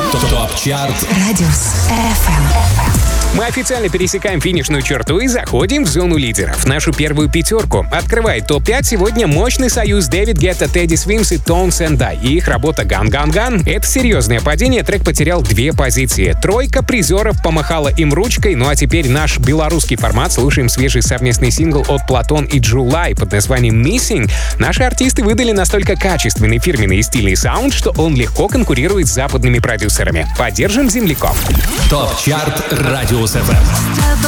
ТОП-чарт Радиус FM. Мы официально пересекаем финишную черту и заходим в зону лидеров. Нашу первую пятерку открывает топ-5 сегодня мощный союз Дэвид Гетта, Тедди Свимс и Tones and I. И их работа «Gun Gun Gun». Это серьезное падение, трек потерял 2 позиции. Тройка призеров помахала им ручкой, ну а теперь наш белорусский формат. Слушаем свежий совместный сингл от Платон и Джулай под названием «Missing». Наши артисты выдали настолько качественный, фирменный и стильный саунд, что он легко конкурирует с западными продюсерами. Поддержим земляков. ТОП-чарт Радиус FM.